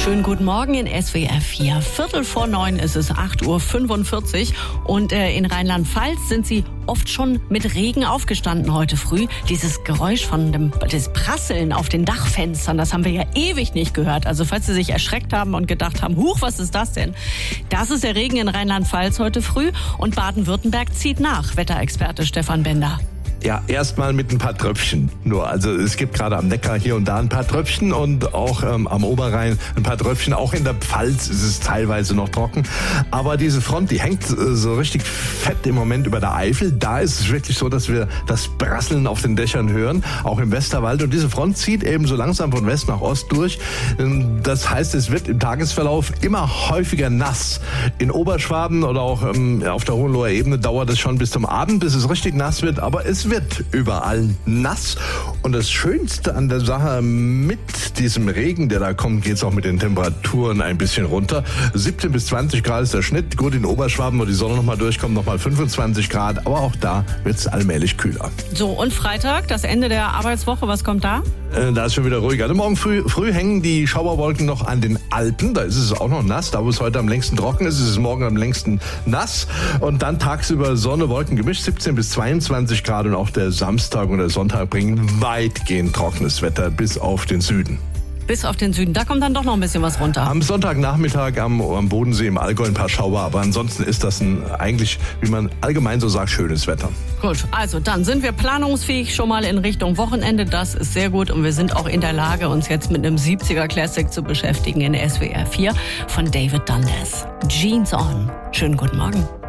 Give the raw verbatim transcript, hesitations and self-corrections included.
Schönen guten Morgen in S W R vier. Viertel vor neun ist es, acht Uhr fünfundvierzig. Und äh, in Rheinland-Pfalz sind Sie oft schon mit Regen aufgestanden heute früh. Dieses Geräusch von dem das Prasseln auf den Dachfenstern, das haben wir ja ewig nicht gehört. Also falls Sie sich erschreckt haben und gedacht haben, huch, was ist das denn? Das ist der Regen in Rheinland-Pfalz heute früh. Und Baden-Württemberg zieht nach, Wetterexperte Stefan Bender. Ja, erstmal mit ein paar Tröpfchen nur. Also es gibt gerade am Neckar hier und da ein paar Tröpfchen und auch ähm, am Oberrhein ein paar Tröpfchen. Auch in der Pfalz ist es teilweise noch trocken. Aber diese Front, die hängt äh, so richtig fett im Moment über der Eifel. Da ist es wirklich so, dass wir das Prasseln auf den Dächern hören, auch im Westerwald. Und diese Front zieht eben so langsam von West nach Ost durch. Das heißt, es wird im Tagesverlauf immer häufiger nass. In Oberschwaben oder auch ähm, auf der Hohenloher Ebene dauert es schon bis zum Abend, bis es richtig nass wird. Aber es wird überall nass. Und das Schönste an der Sache, mit diesem Regen, der da kommt, geht es auch mit den Temperaturen ein bisschen runter. siebzehn bis zwanzig Grad ist der Schnitt. Gut, in Oberschwaben, wo die Sonne nochmal durchkommt, nochmal fünfundzwanzig Grad. Aber auch da wird es allmählich kühler. So, und Freitag, das Ende der Arbeitswoche, was kommt da? Äh, da ist schon wieder ruhig. Also morgen früh, früh hängen die Schauerwolken noch an den Alpen. Da ist es auch noch nass. Da, wo es heute am längsten trocken ist, ist es morgen am längsten nass. Und dann tagsüber Sonne, Wolken gemischt, siebzehn bis zweiundzwanzig Grad. Und auch der Samstag und der Sonntag bringen weitgehend trockenes Wetter bis auf den Süden. Bis auf den Süden. Da kommt dann doch noch ein bisschen was runter. Am Sonntagnachmittag am, am Bodensee im Allgäu ein paar Schauer. Aber ansonsten ist das ein eigentlich, wie man allgemein so sagt, schönes Wetter. Gut, also dann sind wir planungsfähig schon mal in Richtung Wochenende. Das ist sehr gut. Und wir sind auch in der Lage, uns jetzt mit einem siebziger Classic zu beschäftigen in S W R vier von David Dundas. Jeans On. Schönen guten Morgen.